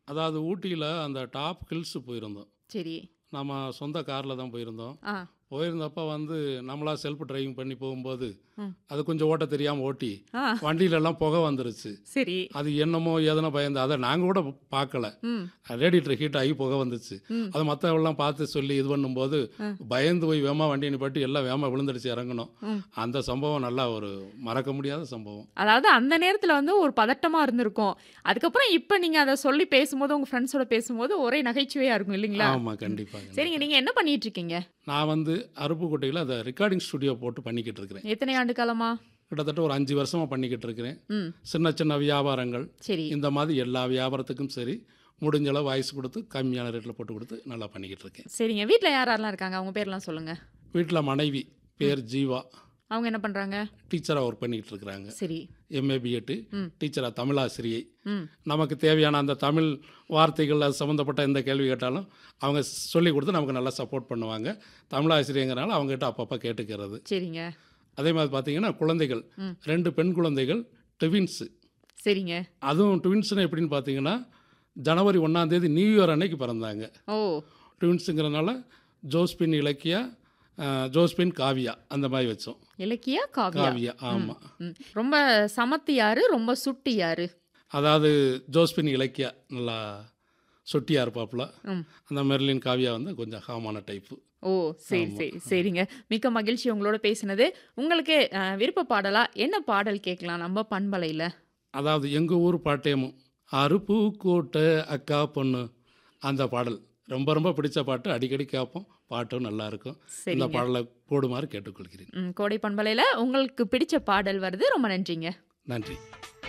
அதாவது ஊட்டியில அந்த டாப் ஹில்ஸ் போயிருந்தோம். சரி. நம்ம சொந்த கார்ல தான் போயிருந்தோம். ஆ. போயிருந்தப்ப வந்து நம்மளா செல்ஃப் டிரைவிங் பண்ணி போகும்போது, ம். அது கொஞ்சம் ஓட்ட தெரியாம ஓட்டி, ஆ. வண்டியிலலாம் புகை வந்துருச்சு. சரி. அது என்னமோ ஏதுனோ பயந்து அத நாங்க கூட பார்க்கல. ம். ரேடியேட்டர் ஹீட் ஆகி புகை வந்துச்சு. ம். அது மத்தவங்கலாம் பார்த்து சொல்லி இது பண்ணும்போது, ம். பயந்து போய் வேகமா வண்டிய நிப்பாட்டி எல்லாம் வேகமா விழுந்துடுச்சு இறங்குனோம். ம். அந்த சம்பவம் நல்லா ஒரு மறக்க முடியாத சம்பவம். அதாவது அந்த நேரத்துல வந்து ஒரு பதட்டமா இருந்திருக்கும். அதுக்கப்புறம் இப்ப நீங்க அத சொல்லி பேசும்போது, உங்க ஃப்ரெண்ட்ஸோட பேசும்போது ஒரே நகைச்சுவையா இருக்கும் இல்லைங்களா? ஆமா. கண்டிப்பா, சரிங்க. கண்டிப்பா. நீங்க என்ன பண்ணிட்டு இருக்கீங்க? நான் வந்து அருப்புக்கோட்டையில அத ரெக்கார்டிங் ஸ்டுடியோ போட்டு பண்ணிக்கிட்டு இருக்கிறேன். எத்தனை ஆண்டு காலமா? கிட்டத்தட்ட ஒரு 5 வருஷமா பண்ணிக்கிட்டு இருக்கிறேன். ம். சின்ன சின்ன வியாபாரங்கள், சரி. இந்த மாதிரி எல்லா வியாபாரத்துக்கும் சரி, முடிஞ்ச அளவு வாய்ஸ் கொடுத்து, கம்மியான ரேட்ல போட்டு கொடுத்து நல்லா பண்ணிக்கிட்டு இருக்கேன். சரிங்க. வீட்ல யார் யாரெல்லாம் இருக்காங்க? அவங்க பேர்லாம் சொல்லுங்க. வீட்ல மனைவி பேர் ஜீவா. அவங்க என்ன பண்றாங்க? டீச்சரா ஒர்க் பண்ணிக்கிட்டு இருக்கிறாங்க. சரி. எம்ஏ, பிஎட் ம். டீச்சரா தமிழாசிரியை. ம். நமக்கு தேவையான அந்த தமிழ் வார்த்தைகள் அது சம்மந்தப்பட்ட எந்த கேள்வி கேட்டாலும் அவங்க சொல்லிக் கொடுத்து நமக்கு நல்லா சப்போர்ட் பண்ணுவாங்க. தமிழாசிரியங்கிறனால அவங்ககிட்ட அப்பப்போ கேட்டுக்கிறது. சரிங்க. அதே மாதிரி பார்த்தீங்கன்னா குழந்தைகள், ம். 2 பெண் குழந்தைகள் ட்வின்ஸு. சரிங்க. அதுவும் ட்வின்ஸ்னு எப்படின்னு பார்த்தீங்கன்னா, ஜனவரி 1ஆம் தேதி நியூ இயர் அன்னைக்கு பிறந்தாங்க. ஓ! ட்வின்ஸுங்கிறனால ஜோஸ்பின் இலக்கியா, ஜோஸ்பின் காவியா அந்த மாதிரி வச்சோம். இலக்கியா, காவியா. காவியா ம். ஆமா. ம். ரொம்ப சமத்து யாரு? ரொம்ப சுட்டி யாரு? அதாவது ஜோஸ்பின் இலக்கியா நல்லா சொட்டியாக இருப்பாப்புல. ம். அந்த மெர்லின் காவியா வந்து கொஞ்சம் ஹாமான டைப்பு. ஓ! சரி, ஆமா. சரி. சரிங்க. மிக்க மகிழ்ச்சி உங்களோட பேசினது. உங்களுக்கு விருப்ப பாடலா என்ன பாடல் கேட்கலாம் நம்ம பண்பலையில? அதாவது எங்க ஊர் பாட்டேமும் அருப்புக்கோட்டை அக்கா பொண்ணு அந்த பாடல் ரொம்ப ரொம்ப பிடிச்ச பாட்டு. அடிக்கடி கேட்போம். பாட்டும் நல்லா இருக்கும். இந்த சரிங்க. பாடலை போடுமாறு கேட்டுக்கொள்கிறேன். கோடை பண்பலையில உங்களுக்கு பிடிச்ச பாடல் வருது. ரொம்ப நன்றிங்க. நன்றி.